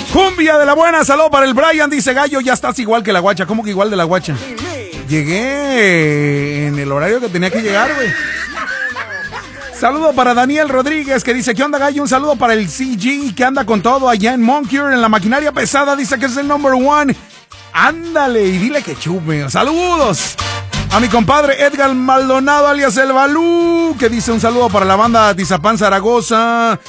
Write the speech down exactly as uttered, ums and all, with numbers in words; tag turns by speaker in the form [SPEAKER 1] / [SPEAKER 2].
[SPEAKER 1] Cumbia de la buena, saludo para el Brian, dice Gallo, ya estás igual que la guacha. ¿Cómo que igual de la guacha? Llegué en el horario que tenía que llegar, güey. Saludo para Daniel Rodríguez, que dice, ¿qué onda, Gallo? Un saludo para el C G, que anda con todo allá en Moncure, en la maquinaria pesada, dice que es el number one. Ándale, y dile que chupe. Saludos a mi compadre Edgar Maldonado, alias El Balú, que dice un saludo para la banda Tizapán Zaragoza.